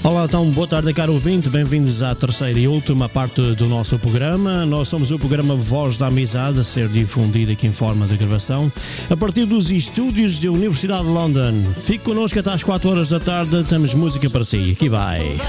Olá, então, boa tarde, caro ouvinte, bem-vindos à terceira e última parte do nosso programa. Nós somos o programa Voz da Amizade, a ser difundido aqui em forma de gravação, a partir dos estúdios da Universidade de London. Fique connosco até às 4 horas da tarde, temos música para si, aqui vai.